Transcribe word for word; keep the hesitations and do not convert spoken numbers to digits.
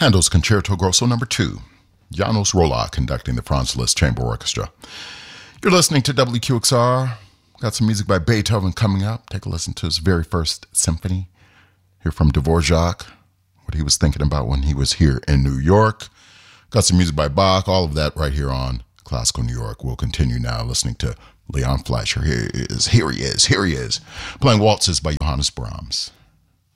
Handel's Concerto Grosso Number Two. Janos Rolak conducting the Franz Liszt Chamber Orchestra. You're listening to W Q X R. Got some music by Beethoven coming up. Take a listen to his very first symphony. Hear from Dvorak, what he was thinking about when he was here in New York. Got some music by Bach, all of that right here on Classical New York. We'll continue now listening to Leon Fleischer. Here he is, here he is, here he is, playing waltzes by Johannes Brahms.